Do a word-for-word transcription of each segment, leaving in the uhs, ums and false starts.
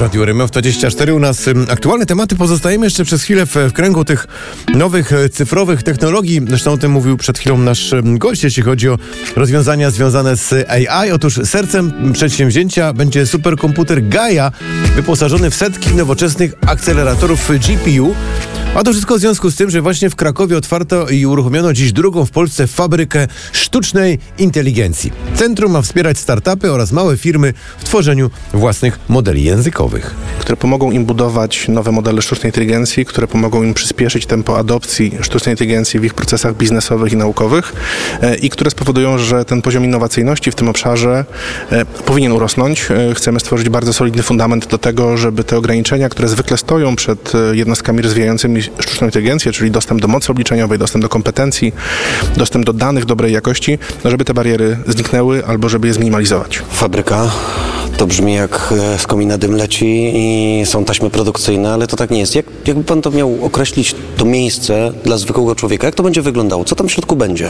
Radio R M F dwadzieścia cztery. U nas aktualne tematy. Pozostajemy jeszcze przez chwilę w, w kręgu tych nowych cyfrowych technologii. Zresztą o tym mówił przed chwilą nasz gość, jeśli chodzi o rozwiązania związane z A I. Otóż sercem przedsięwzięcia będzie superkomputer Gaia, wyposażony w setki nowoczesnych akceleratorów G P U. A to wszystko w związku z tym, że właśnie w Krakowie otwarto i uruchomiono dziś drugą w Polsce fabrykę sztucznej inteligencji. Centrum ma wspierać startupy oraz małe firmy w tworzeniu własnych modeli językowych, które pomogą im budować nowe modele sztucznej inteligencji, które pomogą im przyspieszyć tempo adopcji sztucznej inteligencji w ich procesach biznesowych i naukowych e, i które spowodują, że ten poziom innowacyjności w tym obszarze e, powinien urosnąć. E, chcemy stworzyć bardzo solidny fundament do tego, żeby te ograniczenia, które zwykle stoją przed jednostkami rozwijającymi sztuczną inteligencję, czyli dostęp do mocy obliczeniowej, dostęp do kompetencji, dostęp do danych dobrej jakości, no żeby te bariery zniknęły albo żeby je zminimalizować. Fabryka to brzmi jak z komina dym leci i są taśmy produkcyjne, ale to tak nie jest. Jak, jakby pan to miał określić, to miejsce dla zwykłego człowieka, jak to będzie wyglądało? Co tam w środku będzie?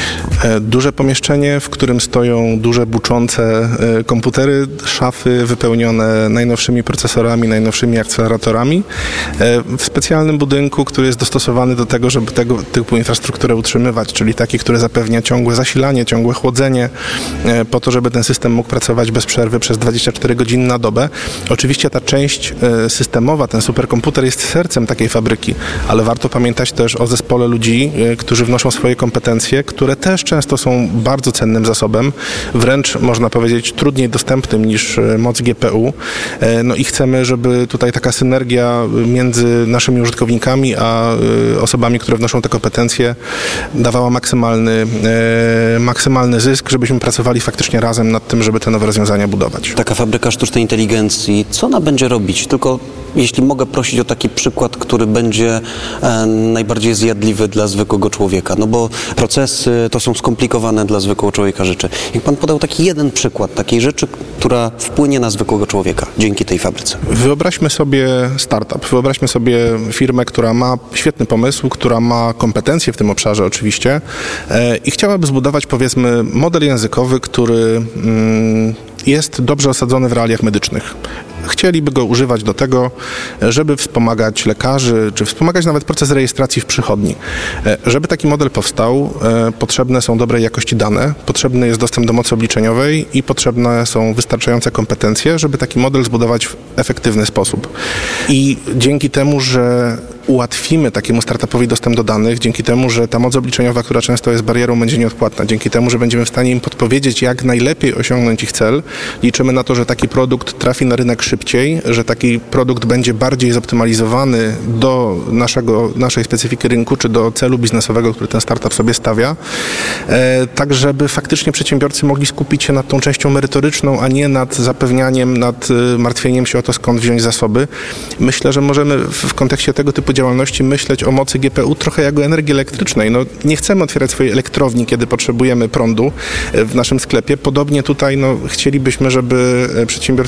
E, duże pomieszczenie, w którym stoją duże, buczące e, komputery, szafy wypełnione najnowszymi procesorami, najnowszymi akceleratorami, e, w specjalnym budynku, który jest dostosowany do tego, żeby tego typu infrastrukturę utrzymywać, czyli taki, który zapewnia ciągłe zasilanie, ciągłe chłodzenie, e, po to, żeby ten system mógł pracować bez przerwy przez dwadzieścia cztery godziny na dobę. Oczywiście ta część e, systemowa, ten superkomputer jest sercem takiej fabryki, ale warto pamiętać też o zespole ludzi, e, którzy wnoszą swoje kompetencje, które też często są bardzo cennym zasobem, wręcz można powiedzieć trudniej dostępnym niż e, moc G P U. E, no i chcemy, żeby tutaj taka synergia między naszymi użytkownikami a e, osobami, które wnoszą te kompetencje, dawała maksymalny, e, maksymalny zysk, żebyśmy pracowali faktycznie razem nad tym, żeby te nowe rozwiązania budować. Taka fabryka sztucznej inteligencji, co ona będzie robić? Tylko jeśli mogę prosić o taki przykład, który będzie e, najbardziej zjadliwy dla zwykłego człowieka, no bo procesy to są skomplikowane dla zwykłego człowieka rzeczy. Jak pan podał taki jeden przykład takiej rzeczy, która wpłynie na zwykłego człowieka dzięki tej fabryce. Wyobraźmy sobie startup, wyobraźmy sobie firmę, która ma świetny pomysł, która ma kompetencje w tym obszarze oczywiście e, i chciałaby zbudować, powiedzmy, model językowy, który mm, jest dobrze osadzony w realiach medycznych. Chcieliby go używać do tego, żeby wspomagać lekarzy, czy wspomagać nawet proces rejestracji w przychodni. Żeby taki model powstał, potrzebne są dobrej jakości dane, potrzebny jest dostęp do mocy obliczeniowej i potrzebne są wystarczające kompetencje, żeby taki model zbudować w efektywny sposób. I dzięki temu, że ułatwimy takiemu startupowi dostęp do danych, dzięki temu, że ta moc obliczeniowa, która często jest barierą, będzie nieodpłatna, dzięki temu, że będziemy w stanie im podpowiedzieć, jak najlepiej osiągnąć ich cel, liczymy na to, że taki produkt trafi na rynek szybciej, że taki produkt będzie bardziej zoptymalizowany do naszego, naszej specyfiki rynku, czy do celu biznesowego, który ten startup sobie stawia, e, tak żeby faktycznie przedsiębiorcy mogli skupić się nad tą częścią merytoryczną, a nie nad zapewnianiem, nad y, martwieniem się o to, skąd wziąć zasoby. Myślę, że możemy w, w kontekście tego typu działalności myśleć o mocy G P U trochę jak o energii elektrycznej. No, nie chcemy otwierać swojej elektrowni, kiedy potrzebujemy prądu w naszym sklepie. Podobnie tutaj no, chcielibyśmy, żeby przedsiębiorcy